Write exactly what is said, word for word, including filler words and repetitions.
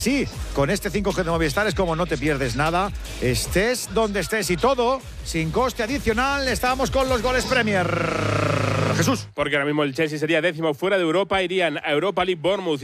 Sí, con este cinco G de Movistar es como no te pierdes nada, estés donde estés y todo sin coste adicional. Estamos con los goles Premier. Jesús. Porque ahora mismo el Chelsea sería décimo fuera de Europa, irían a Europa League Bournemouth